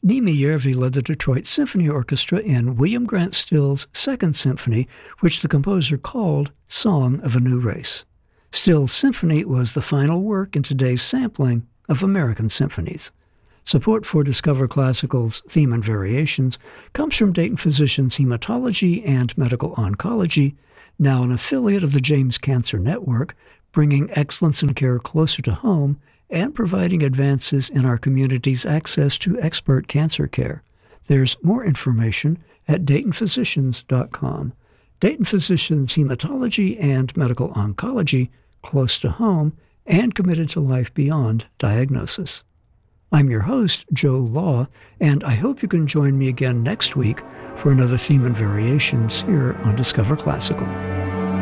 Mimi Järvi led the Detroit Symphony Orchestra in William Grant Still's Second Symphony, which the composer called Song of a New Race. Still's symphony was the final work in today's sampling of American symphonies. Support for Discover Classical's Theme and Variations comes from Dayton Physicians Hematology and Medical Oncology, now an affiliate of the James Cancer Network, bringing excellence in care closer to home and providing advances in our community's access to expert cancer care. There's more information at DaytonPhysicians.com. Dayton Physicians Hematology and Medical Oncology, close to home and committed to life beyond diagnosis. I'm your host, Joe Law, and I hope you can join me again next week for another Theme and Variations here on Discover Classical.